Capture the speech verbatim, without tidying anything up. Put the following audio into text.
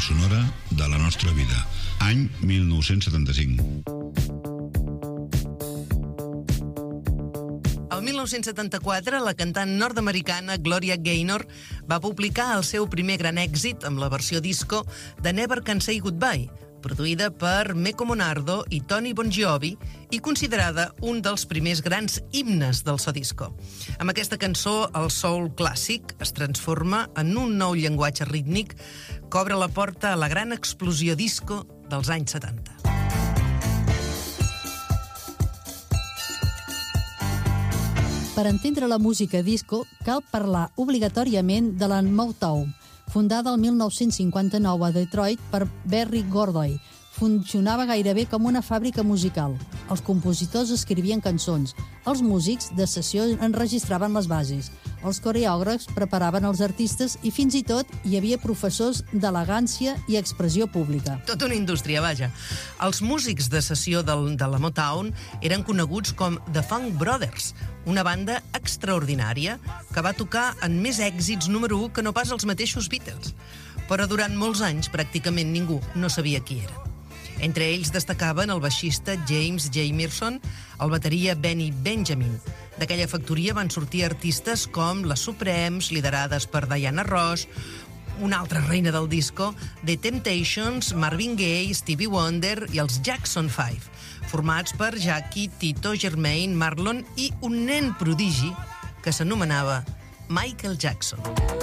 sonora de la nostra vida. Any mil nou-cents setanta-cinc. El mil nou-cents setanta-quatre, la cantant nord-americana Gloria Gaynor va publicar el seu primer gran èxit amb la versió disco de Never Can Say Goodbye, produïda per Mecco Monardo i Tony Bongiovi i considerada un dels primers grans himnes del so disco. Amb aquesta cançó, el soul clàssic es transforma en un nou llenguatge rítmic que obre la porta a la gran explosió disco dels anys setanta. Per entendre la música disco, cal parlar obligatòriament de la Motown, fundada el mil nou-cents cinquanta-nou a Detroit per Berry Gordy. Funcionava gairebé com una fàbrica musical. Els compositors escrivien cançons, els músics de sessió enregistraven les bases, els coreògrafs preparaven els artistes i fins i tot hi havia professors d'elegància i expressió pública. Tota una indústria, vaja. Els músics de sessió del, de la Motown eren coneguts com The Funk Brothers, una banda extraordinària que va tocar en més èxits número u que no pas els mateixos Beatles. Però durant molts anys pràcticament ningú no sabia qui era. Entre ells destacaven el baixista James Jamerson, el bateria Benny Benjamin. D'aquella factoria van sortir artistes com les Supremes, liderades per Diana Ross, una altra reina del disco, The Temptations, Marvin Gaye, Stevie Wonder i els Jackson Five, formats per Jackie, Tito, Jermaine, Marlon i un nen prodigi que s'anomenava Michael Jackson.